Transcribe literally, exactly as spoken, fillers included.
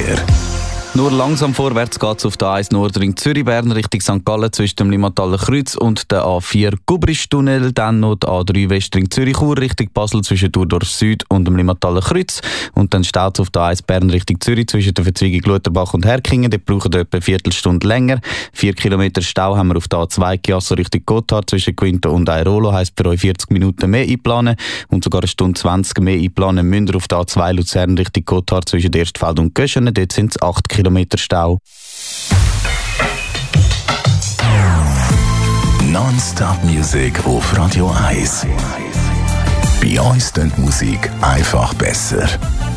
Verkehr. Nur langsam vorwärts geht es auf der A eins Nordring Zürich-Bern Richtung Sankt Gallen zwischen dem Limmataler Kreuz und der A vier Gubrisch-Tunnel. Dann noch die A drei Westring Zürich-Chur Richtung Basel zwischen Thurdorf Süd und dem Limmataler Kreuz. Und dann steht es auf der A eins Bern Richtung Zürich zwischen der Verzweigung Lutherbach und Herkingen. Dort brauchen wir etwa eine Viertelstunde länger. Vier Kilometer Stau haben wir auf der A zwei Chiasso Richtung Gotthard zwischen Quinto und Airolo. Heisst für euch vierzig Minuten mehr einplanen und sogar eine Stunde zwanzig mehr einplanen müsst ihr auf der A zwei Luzern Richtung Gotthard zwischen Erstfeld und Göschenen. Dort sind es acht Kilometer Stau. Non-Stop-Musik auf Radio eins. Bei uns klingt Musik einfach besser.